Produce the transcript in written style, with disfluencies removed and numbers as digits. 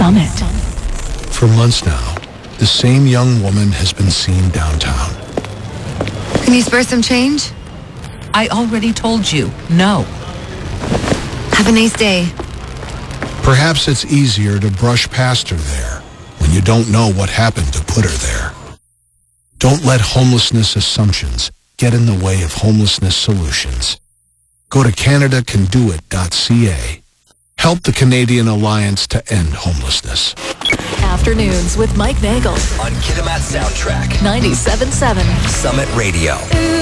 Summit. For months now, the same young woman has been seen downtown. Can you spare some change? I already told you, no. Have a nice day. Perhaps it's easier to brush past her there when you don't know what happened to put her there. Don't let homelessness assumptions get in the way of homelessness solutions. Go to CanadaCanDoIt.ca. Help the Canadian Alliance to End Homelessness. Afternoons with Mike Nagel on Kitimat Soundtrack 97.7 Summit Radio.